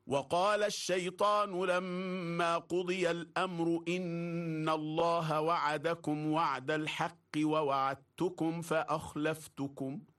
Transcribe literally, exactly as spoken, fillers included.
وقال الشيطان لما قضي الأمر إن الله وعدكم وعد الحق ووعدتكم فأخلفتكم